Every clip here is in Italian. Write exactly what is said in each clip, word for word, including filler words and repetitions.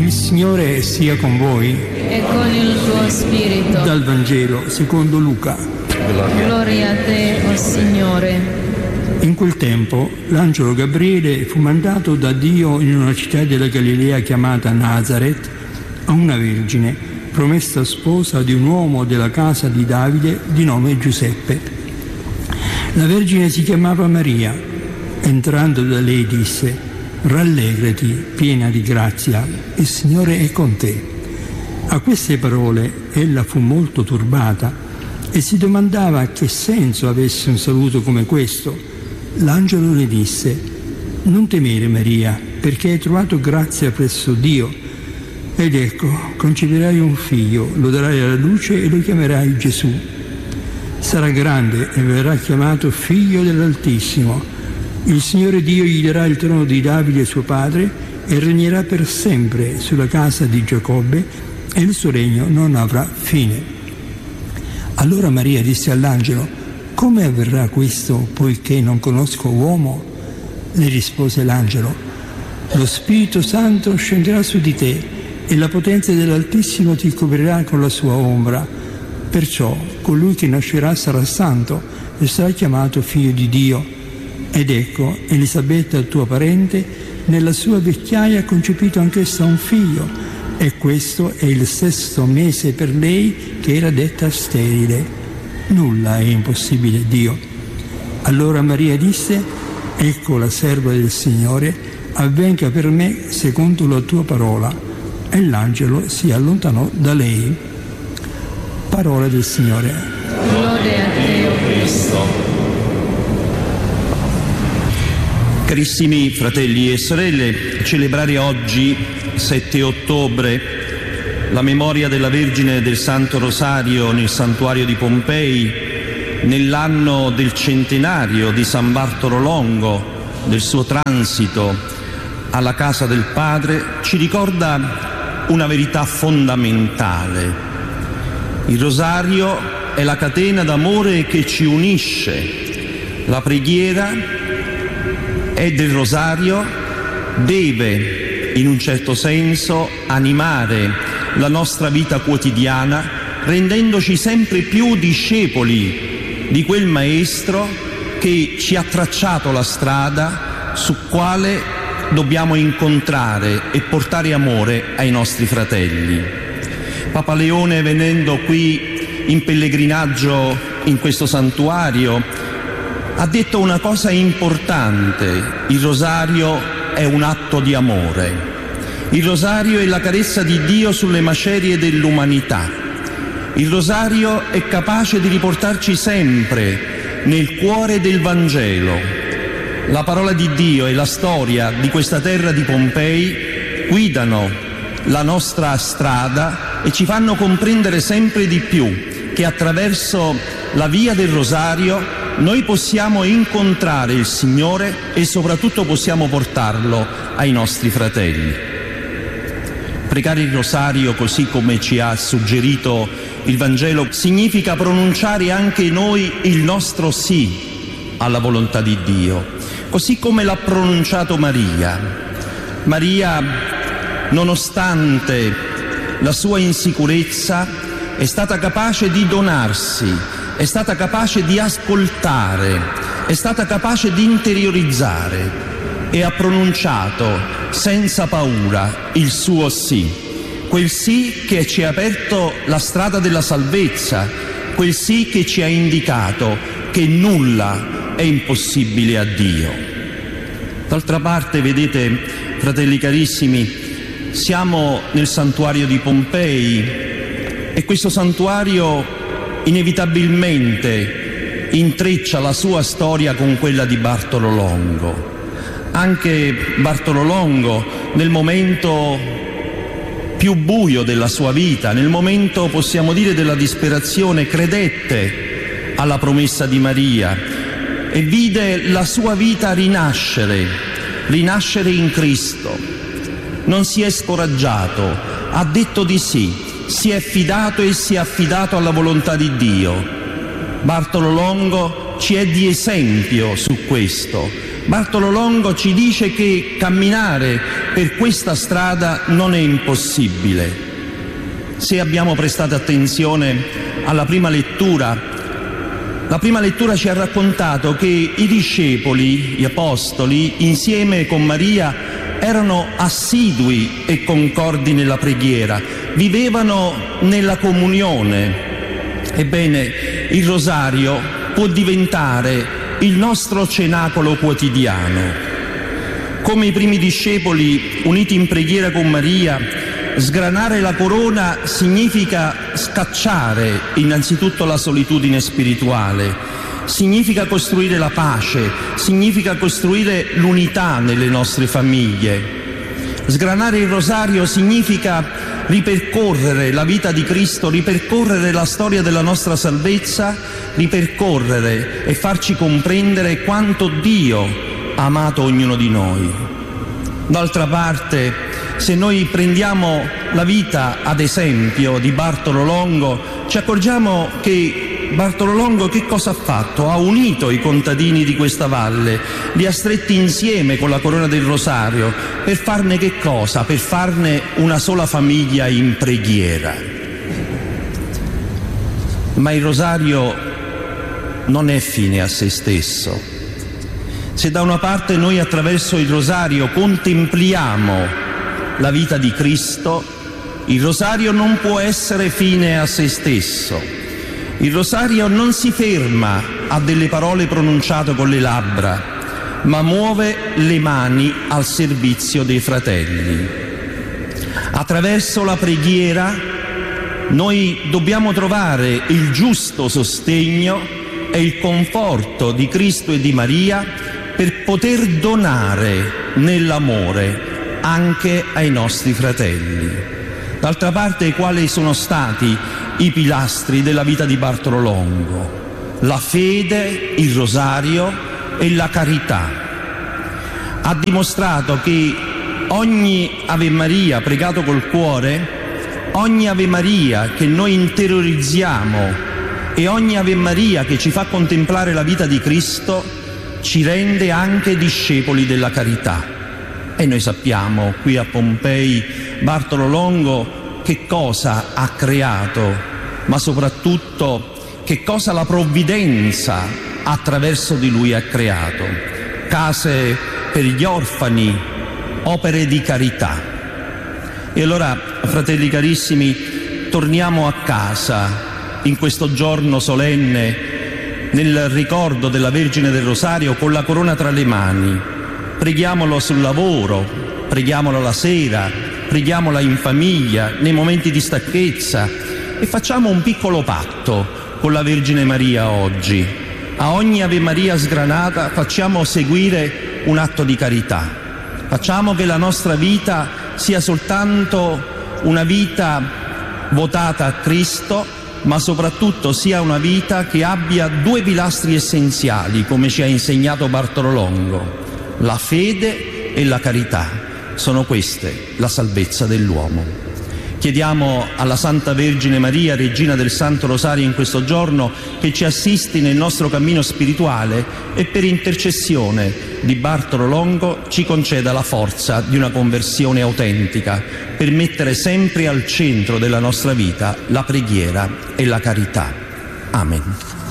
Il Signore sia con voi. E con il tuo spirito. Dal Vangelo secondo Luca. Gloria a te, o Signore. In quel tempo l'angelo Gabriele fu mandato da Dio in una città della Galilea chiamata Nazaret a una vergine promessa sposa di un uomo della casa di Davide di nome Giuseppe. La vergine si chiamava Maria. Entrando da lei disse: rallegrati, piena di grazia, il Signore è con te. A queste parole ella fu molto turbata e si domandava che senso avesse un saluto come questo. L'angelo le disse: non temere, Maria, perché hai trovato grazia presso Dio. Ed ecco, concepirai un figlio, lo darai alla luce e lo chiamerai Gesù. Sarà grande e verrà chiamato Figlio dell'Altissimo. Il Signore Dio gli darà il trono di Davide suo padre e regnerà per sempre sulla casa di Giacobbe e il suo regno non avrà fine. Allora Maria disse all'angelo: come avverrà questo, poiché non conosco uomo? Le rispose l'angelo: lo Spirito Santo scenderà su di te e la potenza dell'Altissimo ti coprirà con la sua ombra. Perciò colui che nascerà sarà santo e sarà chiamato figlio di Dio. Ed ecco, Elisabetta, tua parente, nella sua vecchiaia ha concepito anch'essa un figlio, e questo è il sesto mese per lei che era detta sterile. Nulla è impossibile a Dio. Allora Maria disse: ecco la serva del Signore, avvenga per me secondo la tua parola. E l'angelo si allontanò da lei. Parola del Signore. Gloria a te, o Cristo. Carissimi fratelli e sorelle, celebrare oggi, sette ottobre, la memoria della Vergine del Santo Rosario nel santuario di Pompei, nell'anno del centenario di San Bartolo Longo, del suo transito alla casa del Padre, ci ricorda una verità fondamentale. Il rosario è la catena d'amore che ci unisce. La preghiera è del rosario, deve in un certo senso animare la nostra vita quotidiana, rendendoci sempre più discepoli di quel Maestro che ci ha tracciato la strada su quale dobbiamo incontrare e portare amore ai nostri fratelli. Papa Leone, venendo qui in pellegrinaggio in questo santuario, ha detto una cosa importante: il rosario è un atto di amore. Il rosario è la carezza di Dio sulle macerie dell'umanità. Il rosario è capace di riportarci sempre nel cuore del Vangelo. La parola di Dio e la storia di questa terra di Pompei guidano la nostra strada e ci fanno comprendere sempre di più che attraverso la via del rosario noi possiamo incontrare il Signore e soprattutto possiamo portarlo ai nostri fratelli. Pregare il rosario, così come ci ha suggerito il Vangelo, significa pronunciare anche noi il nostro sì alla volontà di Dio, così come l'ha pronunciato Maria. Maria, nonostante la sua insicurezza, è stata capace di donarsi, è stata capace di ascoltare, è stata capace di interiorizzare e ha pronunciato senza paura il suo sì, quel sì che ci ha aperto la strada della salvezza, quel sì che ci ha indicato che nulla è impossibile a Dio. D'altra parte, vedete, fratelli carissimi, siamo nel santuario di Pompei e questo santuario inevitabilmente intreccia la sua storia con quella di Bartolo Longo. Anche Bartolo Longo, nel momento più buio della sua vita, nel momento, possiamo dire, della disperazione, credette alla promessa di Maria e vide la sua vita rinascere, rinascere in Cristo. Non si è scoraggiato, ha detto di sì, si è fidato e si è affidato alla volontà di Dio. Bartolo Longo ci è di esempio su questo. Bartolo Longo ci dice che camminare per questa strada non è impossibile. Se abbiamo prestato attenzione alla prima lettura, la prima lettura ci ha raccontato che i discepoli, gli apostoli, insieme con Maria, erano assidui e concordi nella preghiera, vivevano nella comunione. Ebbene, il rosario può diventare il nostro cenacolo quotidiano. Come i primi discepoli uniti in preghiera con Maria, sgranare la corona significa scacciare innanzitutto la solitudine spirituale, significa costruire la pace, significa costruire l'unità nelle nostre famiglie. Sgranare il rosario significa ripercorrere la vita di Cristo, ripercorrere la storia della nostra salvezza, ripercorrere e farci comprendere quanto Dio ha amato ognuno di noi. D'altra parte, se noi prendiamo la vita, ad esempio, di Bartolo Longo, ci accorgiamo che Bartolo Longo che cosa ha fatto? Ha unito i contadini di questa valle, li ha stretti insieme con la corona del rosario, per farne che cosa? Per farne una sola famiglia in preghiera. Ma il rosario non è fine a se stesso. Se da una parte noi attraverso il rosario contempliamo la vita di Cristo, il rosario non può essere fine a se stesso. Il rosario non si ferma a delle parole pronunciate con le labbra, ma muove le mani al servizio dei fratelli. Attraverso la preghiera noi dobbiamo trovare il giusto sostegno e il conforto di Cristo e di Maria per poter donare nell'amore anche ai nostri fratelli. D'altra parte, quali sono stati i pilastri della vita di Bartolo Longo? La fede, il rosario e la carità. Ha dimostrato che ogni Ave Maria pregato col cuore, ogni Ave Maria che noi interiorizziamo e ogni Ave Maria che ci fa contemplare la vita di Cristo ci rende anche discepoli della carità. E noi sappiamo qui a Pompei Bartolo Longo che cosa ha creato, ma soprattutto che cosa la provvidenza attraverso di lui ha creato. Case per gli orfani, opere di carità. E allora, fratelli carissimi, torniamo a casa in questo giorno solenne, nel ricordo della Vergine del Rosario, con la corona tra le mani. Preghiamolo sul lavoro, preghiamolo la sera, preghiamola in famiglia, nei momenti di stanchezza, e facciamo un piccolo patto con la Vergine Maria oggi. A ogni Ave Maria sgranata facciamo seguire un atto di carità. Facciamo che la nostra vita sia soltanto una vita votata a Cristo, ma soprattutto sia una vita che abbia due pilastri essenziali, come ci ha insegnato Bartolo Longo: la fede e la carità. Sono queste la salvezza dell'uomo. Chiediamo alla Santa Vergine Maria, Regina del Santo Rosario, in questo giorno che ci assisti nel nostro cammino spirituale e per intercessione di Bartolo Longo ci conceda la forza di una conversione autentica per mettere sempre al centro della nostra vita la preghiera e la carità. Amen.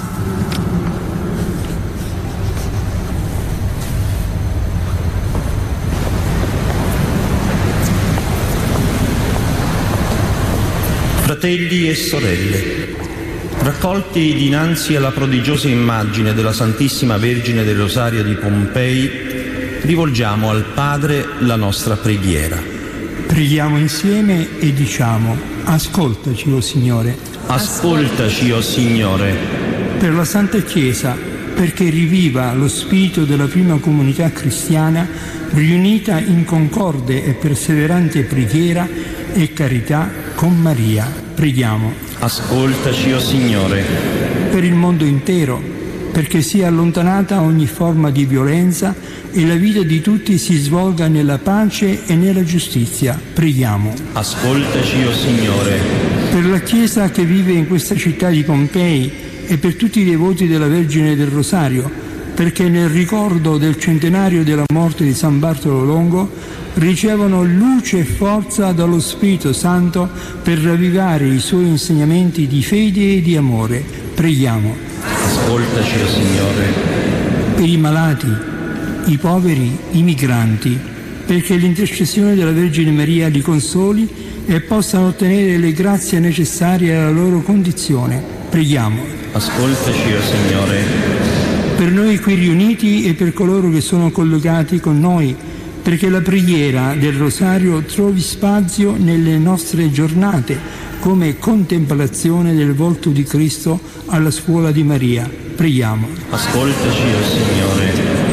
Fratelli e sorelle, raccolti dinanzi alla prodigiosa immagine della Santissima Vergine del Rosario di Pompei, rivolgiamo al Padre la nostra preghiera. Preghiamo insieme e diciamo: ascoltaci, o Signore. Ascoltaci, o Signore. Per la Santa Chiesa, perché riviva lo spirito della prima comunità cristiana, riunita in concorde e perseverante preghiera e carità con Maria. Preghiamo. Ascoltaci, o Signore. Per il mondo intero, perché sia allontanata ogni forma di violenza e la vita di tutti si svolga nella pace e nella giustizia. Preghiamo. Ascoltaci, o Signore. Per la Chiesa che vive in questa città di Pompei e per tutti i devoti della Vergine del Rosario, perché nel ricordo del centenario della morte di San Bartolo Longo ricevono luce e forza dallo Spirito Santo per ravvivare i suoi insegnamenti di fede e di amore. Preghiamo. Ascoltaci, o Signore. Per i malati, i poveri, i migranti, perché l'intercessione della Vergine Maria li consoli e possano ottenere le grazie necessarie alla loro condizione. Preghiamo. Ascoltaci, o Signore. Per noi qui riuniti e per coloro che sono collegati con noi, perché la preghiera del Rosario trovi spazio nelle nostre giornate come contemplazione del volto di Cristo alla scuola di Maria. Preghiamo. Ascoltaci, o Signore.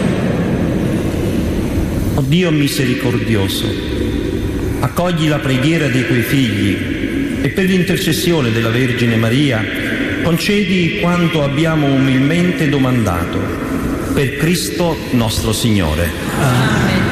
O Dio misericordioso, accogli la preghiera dei tuoi figli e per l'intercessione della Vergine Maria concedi quanto abbiamo umilmente domandato. Per Cristo nostro Signore. Amen.